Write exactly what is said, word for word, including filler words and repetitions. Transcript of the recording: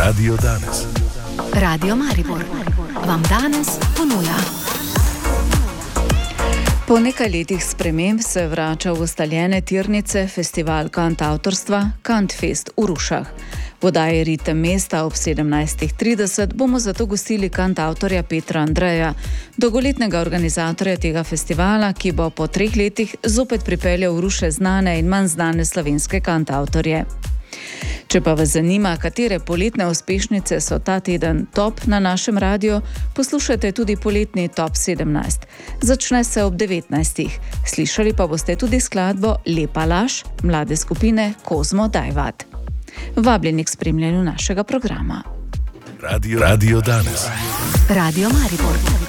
Radio danes. Radio Maribor vam danes ponuja. Po nekaj letih sprememb se vrača v ustaljene tirnice festival kantavtorstva Kantfest v Rušah. V oddaji Ritem mesta ob sedemnajstih trideset bomo zato gostili kantavtorja Petra Andreja, dolgoletnega organizatorja tega festivala, ki bo po treh letih zopet pripeljal v Ruše znane in manj znane slovenske kantavtorje. Če pa vas zanima, katere poletne uspešnice so ta teden top na našem radiju, poslušajte tudi poletni top sedemnajst. Začne se ob devetnajstih. Slišali pa boste tudi skladbo Lepa laž mlade skupine Kozmo Dajvat. Vabljeni k spremljanju našega programa. Radio, Radio danes. Radio Maribor.